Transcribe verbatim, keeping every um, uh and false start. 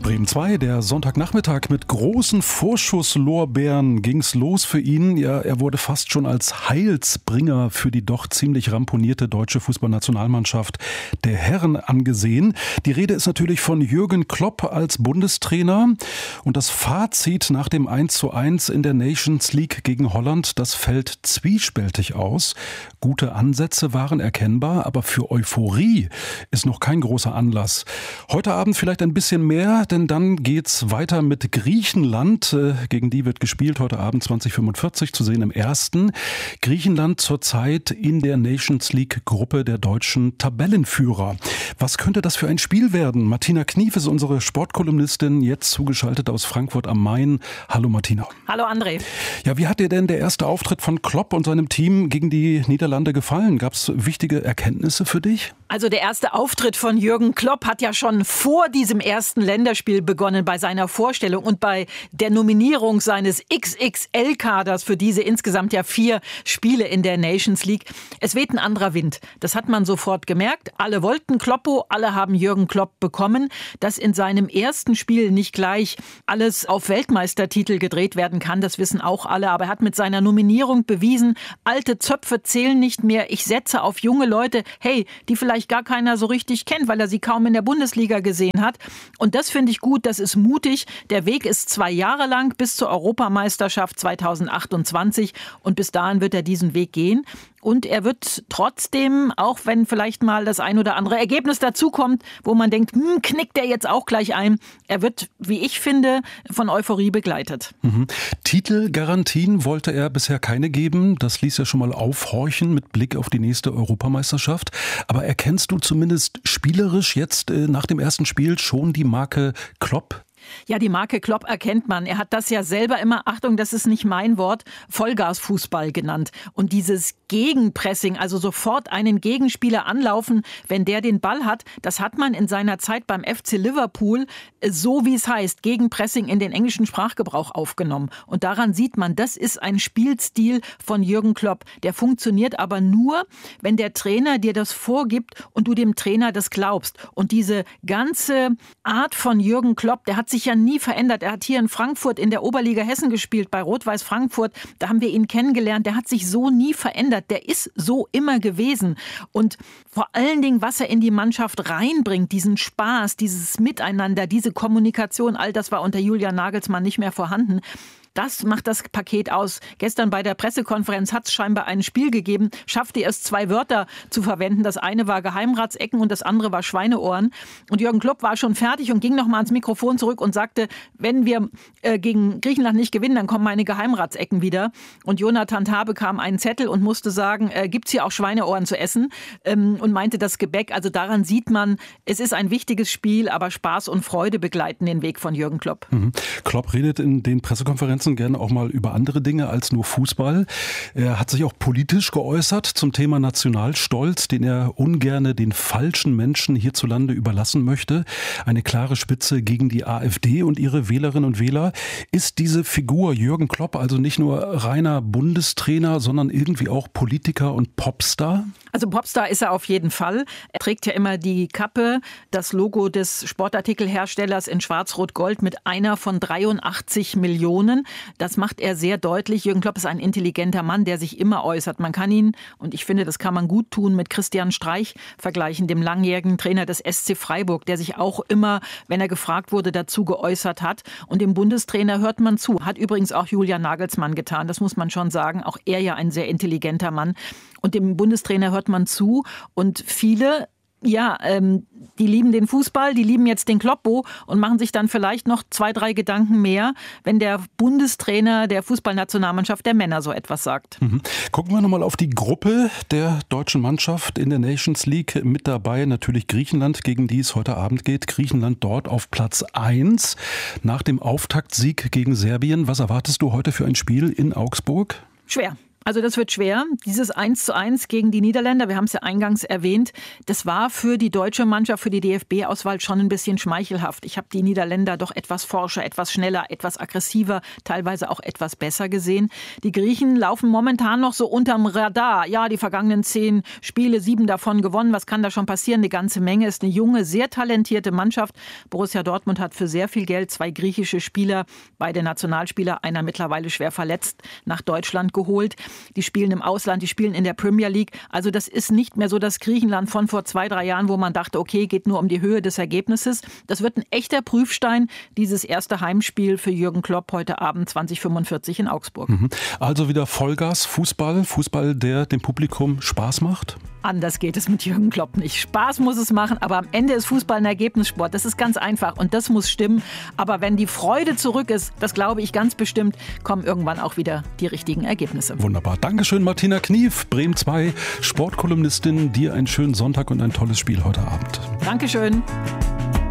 Bremen zwei, der Sonntagnachmittag mit großen Vorschusslorbeeren ging's los für ihn. Ja, er wurde fast schon als Heilsbringer für die doch ziemlich ramponierte deutsche Fußballnationalmannschaft der Herren angesehen. Die Rede ist natürlich von Jürgen Klopp als Bundestrainer. Und das Fazit nach dem eins zu eins in der Nations League gegen Holland, das fällt zwiespältig aus. Gute Ansätze waren erkennbar, aber für Euphorie ist noch kein großer Anlass. Heute Abend vielleicht ein bisschen mehr, denn dann geht's weiter mit Griechenland. Gegen die wird gespielt heute Abend zwanzig fünfundvierzig, zu sehen im ersten. Griechenland zurzeit in der Nations League Gruppe der deutschen Tabellenführer. Was könnte das für ein Spiel werden? Martina Knief ist unsere Sportkolumnistin, jetzt zugeschaltet aus Frankfurt am Main. Hallo Martina. Hallo André. Ja, wie hat dir denn der erste Auftritt von Klopp und seinem Team gegen die Niederlande gefallen? Gab es wichtige Erkenntnisse für dich? Also der erste Auftritt von Jürgen Klopp hat ja schon vor diesem ersten Länderspiel begonnen, bei seiner Vorstellung und bei der Nominierung seines X X L-Kaders für diese insgesamt ja vier Spiele in der Nations League. Es weht ein anderer Wind. Das hat man sofort gemerkt. Alle wollten Kloppo, alle haben Jürgen Klopp bekommen. Dass in seinem ersten Spiel nicht gleich alles auf Weltmeistertitel gedreht werden kann, das wissen auch alle. Aber er hat mit seiner Nominierung bewiesen, alte Zöpfe zählen nicht mehr. Ich setze auf junge Leute, hey, die vielleicht gar keiner so richtig kennt, weil er sie kaum in der Bundesliga gesehen hat. Und das finde ich gut, das ist mutig. Der Weg ist zwei Jahre lang bis zur Europameisterschaft zweitausendachtundzwanzig und bis dahin wird er diesen Weg gehen. Und er wird trotzdem, auch wenn vielleicht mal das ein oder andere Ergebnis dazukommt, wo man denkt, hm, knickt der jetzt auch gleich ein, er wird, wie ich finde, von Euphorie begleitet. Mhm. Titelgarantien wollte er bisher keine geben. Das ließ er schon mal aufhorchen mit Blick auf die nächste Europameisterschaft. Aber erkennst du zumindest spielerisch jetzt äh, nach dem ersten Spiel schon die Marke Klopp? Ja, die Marke Klopp erkennt man. Er hat das ja selber immer, Achtung, das ist nicht mein Wort, Vollgasfußball genannt. Und dieses Gegenpressing, also sofort einen Gegenspieler anlaufen, wenn der den Ball hat, das hat man in seiner Zeit beim F C Liverpool, so wie es heißt, Gegenpressing in den englischen Sprachgebrauch aufgenommen. Und daran sieht man, das ist ein Spielstil von Jürgen Klopp. Der funktioniert aber nur, wenn der Trainer dir das vorgibt und du dem Trainer das glaubst. Und diese ganze Art von Jürgen Klopp, der hat sich ja nie verändert. Er hat hier in Frankfurt in der Oberliga Hessen gespielt, bei Rot-Weiß Frankfurt. Da haben wir ihn kennengelernt. Der hat sich so nie verändert. Der ist so immer gewesen. Und vor allen Dingen, was er in die Mannschaft reinbringt, diesen Spaß, dieses Miteinander, diese Kommunikation, all das war unter Julian Nagelsmann nicht mehr vorhanden. Das macht das Paket aus. Gestern bei der Pressekonferenz hat es scheinbar ein Spiel gegeben, schaffte er es, zwei Wörter zu verwenden. Das eine war Geheimratsecken und das andere war Schweineohren. Und Jürgen Klopp war schon fertig und ging nochmal ans Mikrofon zurück und sagte, wenn wir äh, gegen Griechenland nicht gewinnen, dann kommen meine Geheimratsecken wieder. Und Jonathan Tah bekam einen Zettel und musste sagen, äh, gibt's hier auch Schweineohren zu essen? Ähm, und meinte das Gebäck. Also daran sieht man, es ist ein wichtiges Spiel, aber Spaß und Freude begleiten den Weg von Jürgen Klopp. Mhm. Klopp redet in den Pressekonferenzen gerne auch mal über andere Dinge als nur Fußball. Er hat sich auch politisch geäußert zum Thema Nationalstolz, den er ungerne den falschen Menschen hierzulande überlassen möchte. Eine klare Spitze gegen die AfD und ihre Wählerinnen und Wähler. Ist diese Figur Jürgen Klopp also nicht nur reiner Bundestrainer, sondern irgendwie auch Politiker und Popstar? Also Popstar ist er auf jeden Fall. Er trägt ja immer die Kappe, das Logo des Sportartikelherstellers in Schwarz-Rot-Gold mit einer von dreiundachtzig Millionen. Das macht er sehr deutlich. Jürgen Klopp ist ein intelligenter Mann, der sich immer äußert. Man kann ihn, und ich finde, das kann man gut tun, mit Christian Streich vergleichen, dem langjährigen Trainer des S C Freiburg, der sich auch immer, wenn er gefragt wurde, dazu geäußert hat. Und dem Bundestrainer hört man zu. Hat übrigens auch Julian Nagelsmann getan, das muss man schon sagen. Auch er ja ein sehr intelligenter Mann. Und dem Bundestrainer hört man zu. Und viele, ja, ähm, die lieben den Fußball, die lieben jetzt den Kloppo und machen sich dann vielleicht noch zwei, drei Gedanken mehr, wenn der Bundestrainer der Fußballnationalmannschaft der Männer so etwas sagt. Mhm. Gucken wir nochmal auf die Gruppe der deutschen Mannschaft in der Nations League. Mit dabei natürlich Griechenland, gegen die es heute Abend geht. Griechenland dort auf Platz eins nach dem Auftaktsieg gegen Serbien. Was erwartest du heute für ein Spiel in Augsburg? Schwer. Also das wird schwer. Dieses eins zu eins gegen die Niederländer, wir haben es ja eingangs erwähnt, das war für die deutsche Mannschaft, für die D F B-Auswahl schon ein bisschen schmeichelhaft. Ich habe die Niederländer doch etwas forscher, etwas schneller, etwas aggressiver, teilweise auch etwas besser gesehen. Die Griechen laufen momentan noch so unterm Radar. Ja, die vergangenen zehn Spiele, sieben davon gewonnen. Was kann da schon passieren? Eine ganze Menge. Ist eine junge, sehr talentierte Mannschaft. Borussia Dortmund hat für sehr viel Geld zwei griechische Spieler, beide Nationalspieler, einer mittlerweile schwer verletzt, nach Deutschland geholt. Die spielen im Ausland, die spielen in der Premier League. Also das ist nicht mehr so das Griechenland von vor zwei, drei Jahren, wo man dachte, okay, geht nur um die Höhe des Ergebnisses. Das wird ein echter Prüfstein, dieses erste Heimspiel für Jürgen Klopp heute Abend zwanzig fünfundvierzig in Augsburg. Also wieder Vollgas, Fußball, Fußball, der dem Publikum Spaß macht? Anders geht es mit Jürgen Klopp nicht. Spaß muss es machen, aber am Ende ist Fußball ein Ergebnissport. Das ist ganz einfach und das muss stimmen. Aber wenn die Freude zurück ist, das glaube ich ganz bestimmt, kommen irgendwann auch wieder die richtigen Ergebnisse. Wunderbar. Dankeschön, Martina Knief, Bremen zwei, Sportkolumnistin. Dir einen schönen Sonntag und ein tolles Spiel heute Abend. Dankeschön.